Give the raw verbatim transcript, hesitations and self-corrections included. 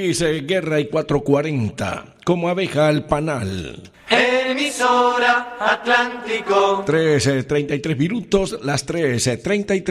Luis eh, Guerra y cuatrocientos cuarenta, como abeja al panal. Emisora Atlántico. tres, treinta y tres minutos, las tres, treinta y tres.